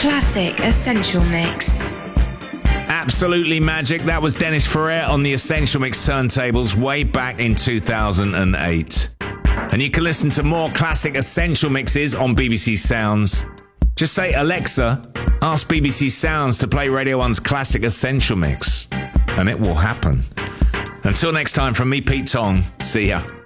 Classic Essential Mix. Absolutely magic. That was Dennis Ferrer on the Essential Mix turntables way back in 2008. And you can listen to more classic Essential Mixes on BBC Sounds. Just say, Alexa, ask BBC Sounds to play Radio 1's Classic Essential Mix. And it will happen. Until next time, from me, Pete Tong, see ya.